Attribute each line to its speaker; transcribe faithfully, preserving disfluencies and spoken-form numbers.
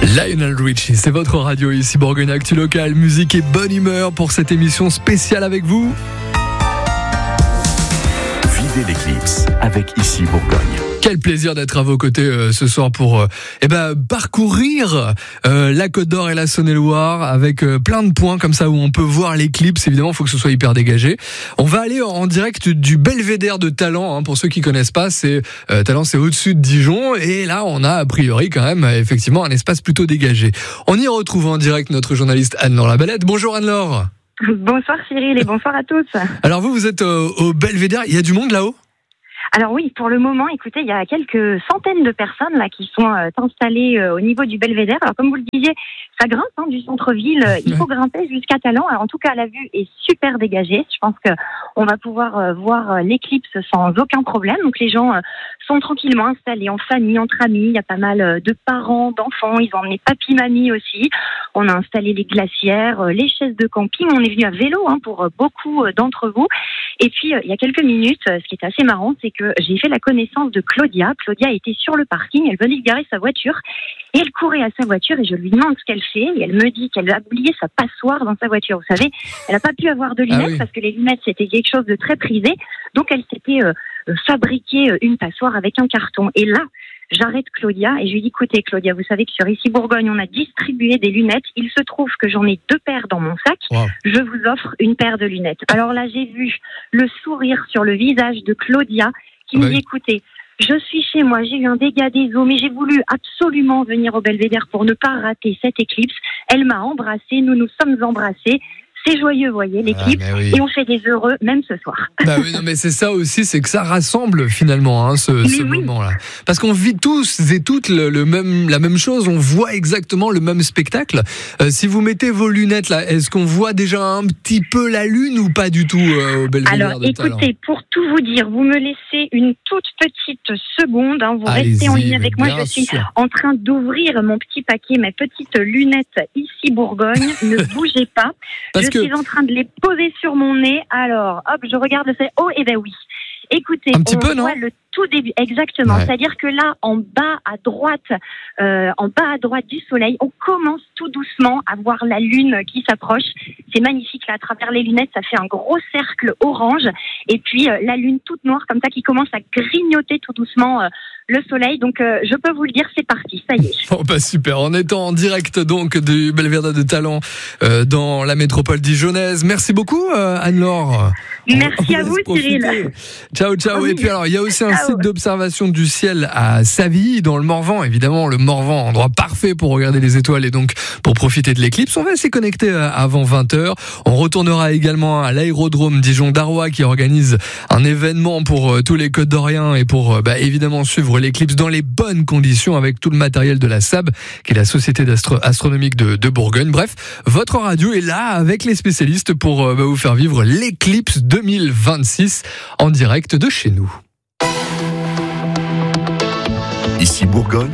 Speaker 1: Lionel Richie, c'est votre radio ici, Bourgogne Actu Local, musique et bonne humeur pour cette émission spéciale avec vous.
Speaker 2: Vivez l'éclipse avec Ici Bourgogne.
Speaker 1: Quel plaisir d'être à vos côtés euh, ce soir pour euh, eh ben, parcourir euh, la Côte d'Or et la Saône-et-Loire avec euh, plein de points comme ça où on peut voir l'éclipse. Évidemment, il faut que ce soit hyper dégagé. On va aller en direct du Belvédère de Talent. Hein, pour ceux qui connaissent pas, c'est euh, Talent, c'est au-dessus de Dijon. Et là, on a a priori quand même effectivement un espace plutôt dégagé. On y retrouve en direct notre journaliste Anne-Laure Labellette. Bonjour Anne-Laure.
Speaker 3: Bonsoir Cyril et bonsoir à tous.
Speaker 1: Alors vous, vous êtes euh, au Belvédère. Il y a du monde là-haut ?
Speaker 3: Alors oui, pour le moment, écoutez, il y a quelques centaines de personnes là qui sont euh, installées euh, au niveau du Belvédère. Alors comme vous le disiez, ça grimpe hein, du centre-ville. Euh, il faut grimper jusqu'à Talent. Alors en tout cas, la vue est super dégagée. Je pense que on va pouvoir euh, voir euh, l'éclipse sans aucun problème. Donc les gens euh, sont tranquillement installés en famille, entre amis. Il y a pas mal euh, de parents, d'enfants. Ils ont emmené papy, mamie aussi. On a installé les glacières, euh, les chaises de camping. On est venu à vélo hein, pour euh, beaucoup euh, d'entre vous. Et puis euh, il y a quelques minutes, euh, ce qui est assez marrant, c'est que j'ai fait la connaissance de Claudia. Claudia était sur le parking, elle venait de garer sa voiture et elle courait à sa voiture et je lui demande ce qu'elle fait et elle me dit qu'elle a oublié sa passoire dans sa voiture. Vous savez, elle n'a pas pu avoir de lunettes ah oui. parce que les lunettes c'était quelque chose de très prisé, donc elle s'était euh, fabriqué une passoire avec un carton. Et là, j'arrête Claudia et je lui dis écoutez Claudia, vous savez que sur Ici Bourgogne on a distribué des lunettes, il se trouve que j'en ai deux paires dans mon sac, wow. Je vous offre une paire de lunettes. Alors là j'ai vu le sourire sur le visage de Claudia qui me dit écoutez, je suis chez moi, j'ai eu un dégât des eaux, mais j'ai voulu absolument venir au Belvédère pour ne pas rater cette éclipse. Elle m'a embrassée, nous nous sommes embrassés. C'est joyeux, vous voyez, l'éclipse, ah, oui. Et on fait des heureux, même ce soir.
Speaker 1: Bah oui, non, mais c'est ça aussi, c'est que ça rassemble finalement, hein, ce, ce oui. moment-là. Parce qu'on vit tous et toutes le, le même, la même chose, on voit exactement le même spectacle. Euh, si vous mettez vos lunettes là, est-ce qu'on voit déjà un petit peu la lune ou pas du tout euh, au Belvédère
Speaker 3: Alors,
Speaker 1: de Talent ?
Speaker 3: Écoutez, pour tout vous dire, vous me laissez une toute petite seconde, hein, vous
Speaker 1: Allez-y,
Speaker 3: restez en ligne avec moi, je suis
Speaker 1: sûr.
Speaker 3: en train d'ouvrir mon petit paquet, mes petites lunettes Ici Bourgogne, ne bougez pas. Parce je que... suis en train de les poser sur mon nez. Alors, hop, je regarde, c'est oh, et eh ben oui. Écoutez,
Speaker 1: un petit
Speaker 3: on
Speaker 1: peu, non
Speaker 3: voit le tout début, exactement. Ouais. C'est-à-dire que là, en bas à droite, euh, en bas à droite du soleil, on commence tout doucement à voir la lune qui s'approche. C'est magnifique là, à travers les lunettes, ça fait un gros cercle orange. Et puis euh, la lune toute noire comme ça qui commence à grignoter tout doucement euh, le soleil. Donc euh, je peux vous le dire, c'est parti, ça y est.
Speaker 1: Bon bah super, en étant en direct donc du Belvédère de Talent euh, dans la métropole dijonnaise. Merci beaucoup euh, Anne-Laure.
Speaker 3: Merci à vous
Speaker 1: profiter.
Speaker 3: Cyril.
Speaker 1: Ciao ciao. Oh, et puis alors il y a aussi un ciao. site d'observation du ciel à Savilly dans le Morvan. Évidemment le Morvan, endroit parfait pour regarder les étoiles et donc pour profiter de l'éclipse. On va s'y connecter avant vingt heures. On retournera également à l'aérodrome Dijon-Darrois qui organise un événement pour tous les Côtes-d'Oriens et pour bah, évidemment suivre l'éclipse dans les bonnes conditions avec tout le matériel de la S A B qui est la Société d'astro- astronomique de, de Bourgogne. Bref, votre radio est là avec les spécialistes pour bah, vous faire vivre l'éclipse deux mille vingt-six en direct de chez nous.
Speaker 2: Ici Bourgogne,